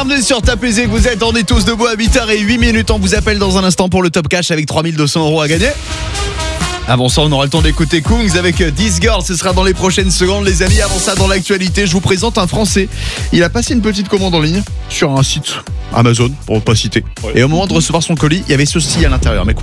Bienvenue sur Tapez, vous êtes, on est tous debout à 8h08. On vous appelle dans un instant pour le Top Cash avec 3200 € à gagner. Avant ça, on aura le temps d'écouter Kungs avec This Girl. Ce sera dans les prochaines secondes, les amis. Avant ça, dans l'actualité, je vous présente un Français. Il a passé une petite commande en ligne sur un site Amazon, pour ne pas citer. Ouais. Et au moment de recevoir son colis, il y avait ceci à l'intérieur. Mais quoi ?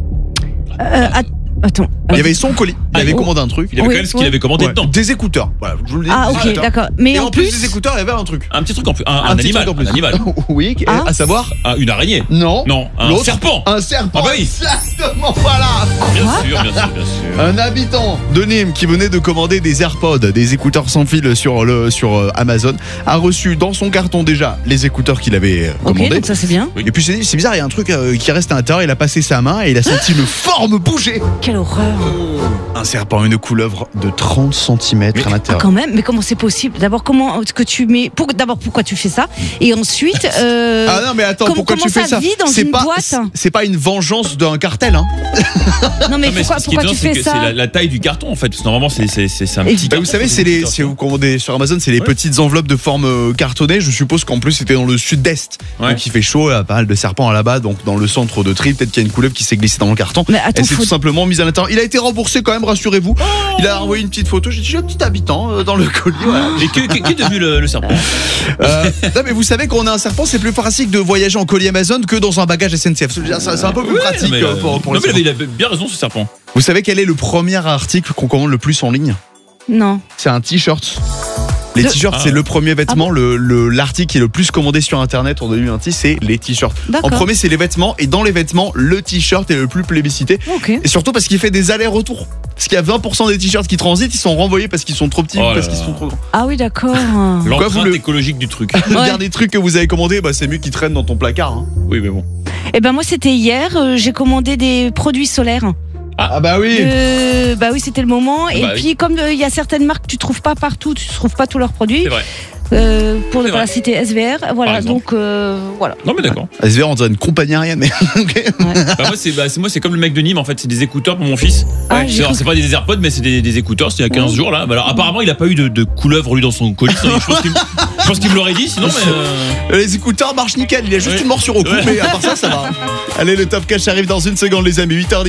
Attends. Il y avait son colis. Il avait commandé un truc. Il y avait quand même ce qu'il avait commandé dedans. Des écouteurs. Voilà, je vous le dis. Ah, ok, d'accord. Mais et en plus des écouteurs, il y avait un truc. Un petit truc en plus. Un petit animal. truc en plus. Un animal. Oui, à savoir. Une araignée. Non. Un serpent. Un serpent. Ah bah oui. Exactement, voilà. Bien sûr. Un habitant de Nîmes qui venait de commander des AirPods, des écouteurs sans fil sur Amazon, a reçu dans son carton déjà les écouteurs qu'il avait commandés. Ok, donc ça c'est bien. Oui. Et puis c'est bizarre, il y a un truc qui reste à l'intérieur. Il a passé sa main et il a senti une forme bouger. Quelle horreur. Un serpent, une couleuvre de 30 cm à l'intérieur. Ah, quand même, mais comment c'est possible ? D'abord, comment est-ce que tu mets d'abord, pourquoi tu fais ça ? Et ensuite, ah non, mais attends, pourquoi tu fais ça ? C'est pas une vengeance d'un cartel, hein. Non, mais pourquoi tu fais ça ? C'est la taille du carton, en fait. Parce que normalement, c'est un petit. Vous savez, si vous commandez sur Amazon, c'est les petites enveloppes de forme cartonnée. Je suppose qu'en plus, c'était dans le sud-est. Ouais. Donc, il fait chaud, il y a pas mal de serpents là-bas. Donc, dans le centre de tri, peut-être qu'il y a une couleuvre qui s'est glissée dans le carton. Mais attends, et c'est tout simplement mise à l'intérieur. Il a été remboursé quand même, rassurez-vous. Il a envoyé une petite photo. J'ai dit, un petit habitant dans le colis. Voilà. Et qui est devenu le serpent ? Non, mais vous savez, quand on a un serpent, c'est plus pratique de voyager en colis Amazon que dans un bagage SNCF. C'est un peu plus pratique pour non, mais il avait bien raison, ce serpent. Vous savez quel est le premier article qu'on commande le plus en ligne ? Non. C'est un t-shirt. Les t-shirts, c'est le premier vêtement. L'article qui est le plus commandé sur Internet en 2026, c'est les t-shirts. D'accord. En premier, c'est les vêtements. Et dans les vêtements, le t-shirt est le plus plébiscité. Okay. Et surtout parce qu'il fait des allers-retours. Parce qu'il y a 20% des t-shirts qui transitent, ils sont renvoyés parce qu'ils sont trop petits ou parce qu'ils sont trop grands. Ah oui, d'accord. L'empreinte écologique du truc. Le dernier truc que vous avez commandé, c'est mieux qu'il traîne dans ton placard. Hein. Oui, mais bon. Eh ben moi, c'était hier. J'ai commandé des produits solaires. Ah bah oui. Bah oui, c'était le moment. Et puis comme il y a certaines marques que tu trouves pas partout, tu trouves pas tous leurs produits. C'est vrai. C'était SVR, voilà, donc voilà. Non mais d'accord. SVR, on dirait une compagnie aérienne, mais okay. Moi c'est comme le mec de Nîmes en fait, c'est des écouteurs pour mon fils. C'est pas des AirPods mais c'est des écouteurs, c'était il y a 15 jours là. Alors apparemment il a pas eu de couleuvre lui dans son colis, je pense qu'il me l'aurait dit sinon mais les écouteurs marchent nickel, il a juste une morsure au cou mais à part ça va. Allez, le Top Cash arrive dans une seconde les amis, 8h10.